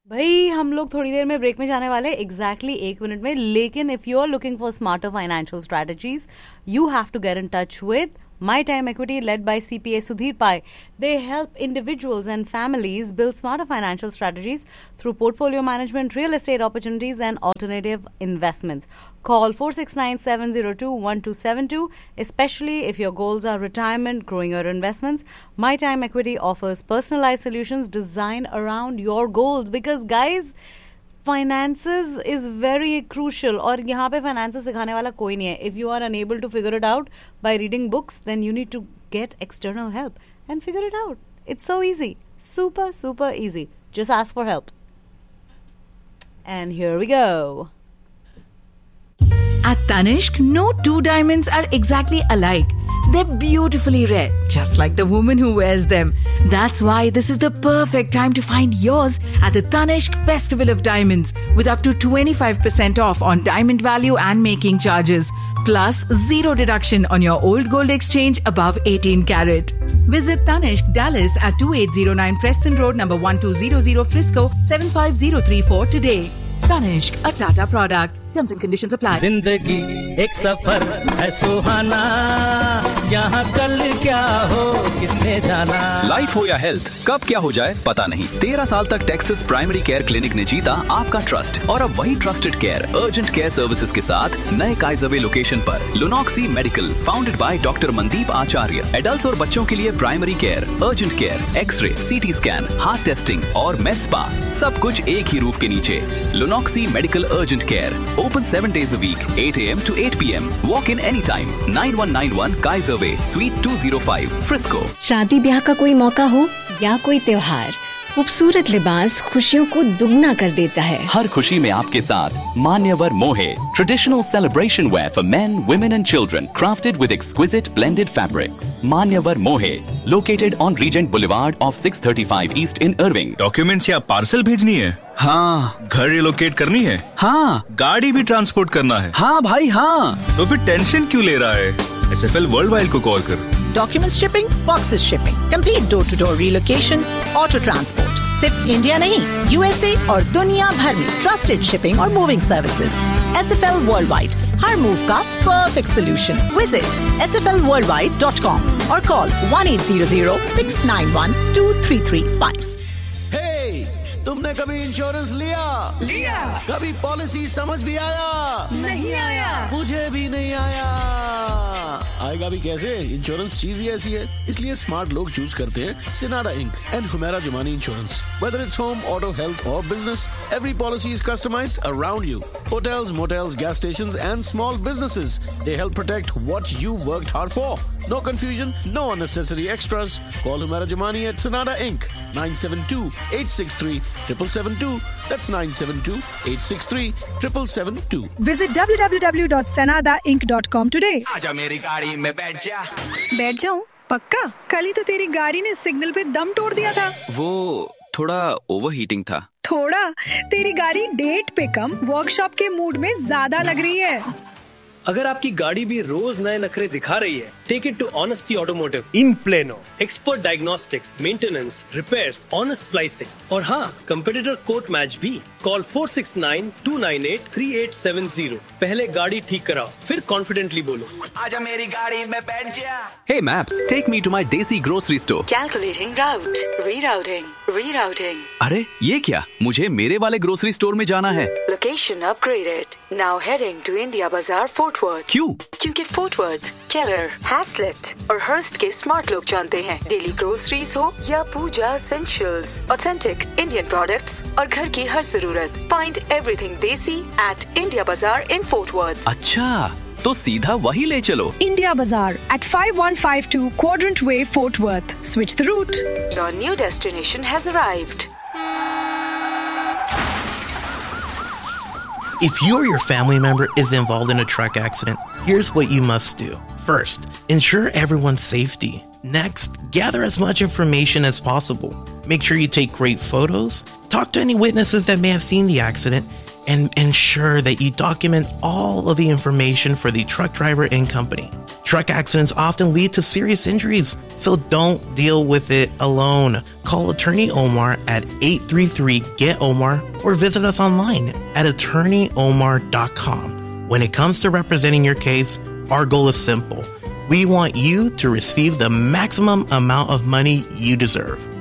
भाई हम लोग थोड़ी देर में ब्रेक में जाने वाले एग्जैक्टली 1 मिनट में, लेकिन if you are looking for smarter financial strategies you have to get in touch with My Time Equity, led by CPA Sudhir Pai. They help individuals and families build smarter financial strategies through portfolio management, real estate opportunities, and alternative investments. Call 469-702-1272, especially if your goals are retirement, growing your investments. My Time Equity offers personalized solutions designed around your goals because, guys, finances is very crucial. और यहाँ पे finances सिखाने वाला कोई नहीं है. If you are unable to figure it out by reading books, then you need to get external help and figure it out. It's so easy. Super, super easy. Just ask for help. And here we go. At Tanishq, no two diamonds are exactly alike. They're beautifully red, just like the woman who wears them. That's why this is the perfect time to find yours at the Tanishq Festival of Diamonds, with up to 25% off on diamond value and making charges, plus 0 deduction on your old gold exchange above 18 carat. Visit Tanishq Dallas at 2809 Preston Road, number 1200 Frisco, 75034 today. Tanishq, a Tata product. Terms and conditions apply. जिंदगी एक सफर है सुहाना, यहाँ कल क्या हो किसने जाना। Life हो या हेल्थ, कब क्या हो जाए पता नहीं। 13 साल तक टेक्सास प्राइमरी केयर क्लिनिक ने जीता आपका ट्रस्ट, और अब वही trusted care urgent care services के साथ नए काइजरवे लोकेशन पर लुनॉक्सी medical, founded by doctor Mandeep Acharya. Adults और बच्चों के लिए primary care, urgent care, x ray, CT scan, heart testing और med spa, सब कुछ एक ही रूफ के नीचे। लुनॉक्सी medical urgent care, open 7 days a week, 8 a.m. to 8 p.m. Walk in anytime. 9191 Kaiser Way, Suite 205, Frisco. शादी ब्याह का कोई मौका हो या कोई त्योहार, खूबसूरत लिबास खुशियों को दुगना कर देता है। हर खुशी में आपके साथ मान्यवर मोहे, traditional celebration wear for men, women and children, crafted with exquisite blended fabrics. मान्यवर मोहे, located on Regent Boulevard of 635 East in Irving. Documents या पार्सल भेजनी है? हाँ। घर रिलोकेट करनी है? हाँ। गाड़ी भी ट्रांसपोर्ट करना है? हाँ भाई हाँ। तो फिर टेंशन क्यों ले रहा है? SFL वर्ल्डवाइड को कॉल कर। Document shipping, boxes shipping, complete door to door relocation, auto transport, सिर्फ इंडिया नहीं, USA और दुनिया भर में ट्रस्टेड शिपिंग और मूविंग सर्विसेज। SFL वर्ल्डवाइड, हर मूव का परफेक्ट सोल्यूशन। विजिट sflworldwide.com और कॉल 1-800-691-2335। तुमने कभी इंश्योरेंस लिया? कभी पॉलिसी समझ भी आया? नहीं आया। मुझे भी नहीं आया। आएगा भी कैसे? इंश्योरेंस चीज ही ऐसी है, इसलिए स्मार्ट लोग चूज करते हैं सिनाडा ink and Humera Jumani insurance. Whether it's home, auto, health or business, every policy is customized around you. Hotels, motels, gas stations and small businesses, they help protect what you worked hard for. No confusion, no unnecessary extras. Call Humera Jamani at Sonata Inc. 972-863-7772. That's 972-863-7772. Visit www.sanadainc.com today. आजा मेरी गाड़ी में बैठ जा। बैठ जाऊं? पक्का? कल ही तो तेरी गाड़ी ने सिग्नल पे दम तोड़ दिया था। वो थोड़ा ओवरहीटिंग था। थोड़ा? तेरी गाड़ी डेट पे कम, वर्कशॉप के मूड में ज्यादा लग रही है। अगर आपकी गाड़ी भी रोज नए नखरे दिखा रही है, take it to honesty automotive in plano. Expert diagnostics, maintenance, repairs, honest pricing और हाँ, कंपेटिटर कोट मैच भी। कॉल 469-298-3870। पहले गाड़ी ठीक कराओ, फिर कॉन्फिडेंटली बोलो, आजा मेरी गाड़ी में बैठ जा। Hey Maps, take me to my Desi grocery store. Calculating route, rerouting. अरे ये क्या? मुझे मेरे वाले ग्रोसरी स्टोर में जाना है। Location upgraded. Now heading to India Bazaar, Fort Worth. क्यों? क्योंकि Fort Worth, Keller, Haslett और Hearst के स्मार्ट लोग जानते हैं। डेली ग्रोसरीज हो या पूजा essentials, authentic Indian products और घर की हर जरूरत। Find everything Desi at India Bazaar in Fort Worth. अच्छा, तो सीधा वही ले चलो। India Bazaar at 5152 Quadrant Way, Fort Worth. Switch the route. Your new destination has arrived. If you or your family member is involved in a truck accident, here's what you must do. First, ensure everyone's safety. Next, gather as much information as possible. Make sure you take great photos, talk to any witnesses that may have seen the accident, and ensure that you document all of the information for the truck driver and company. Truck accidents often lead to serious injuries, so don't deal with it alone. Call Attorney Omar at 833-GET-OMAR or visit us online at attorneyomar.com. When it comes to representing your case, our goal is simple. We want you to receive the maximum amount of money you deserve.